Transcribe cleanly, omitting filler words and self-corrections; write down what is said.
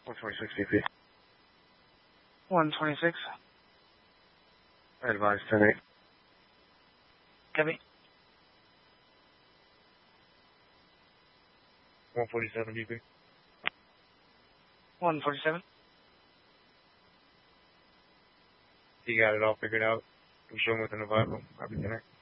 126 DP. 126. I advise 10-8. Copy. 147 DP. 147. He got it all figured out. I'm showing within the Bible. I'll be 10-8.